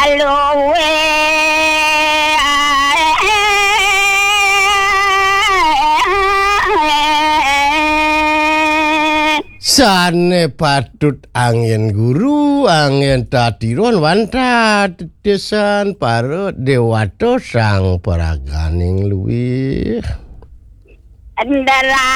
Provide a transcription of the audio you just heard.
aloe Sane patut angin guru angin tatiron wanta tetesan parut dewato sang paraganing luwih andara